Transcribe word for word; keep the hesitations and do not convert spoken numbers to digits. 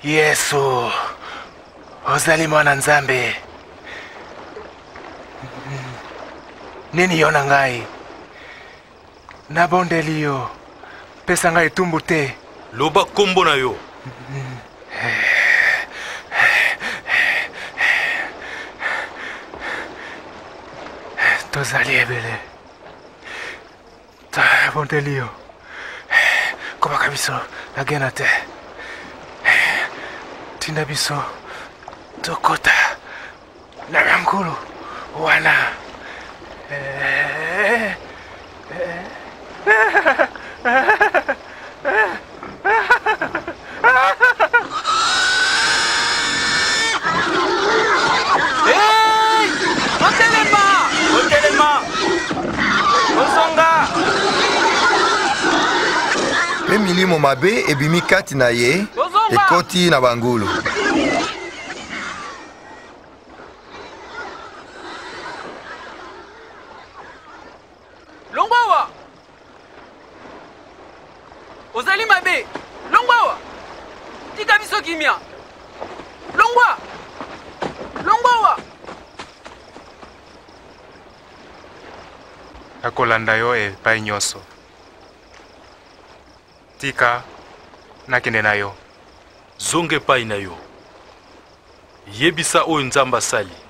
Yesu, ozali mwana Nzambe. Nini yona ngai? Nabondeli yo, pesa ngai etumbu te. Loba kombo na yo. Tozali ebele. Nabondeli yo. Komaka biso, nagena te. Tinda biso, tokota. Nabangulu, wana. Hey! Otelema! Otelema! Osonga! Pe milimo mabe ebimi kati na ye ekoti na bangulu. Longwawa! Ozali mabe! Longwawa! Tika biso kimia! Longwa! Longwawa! Nakolanda yo epai nyonso. Tika nakende na yo. Zonge pai na yo. Yebisa oyo Nzambe asali.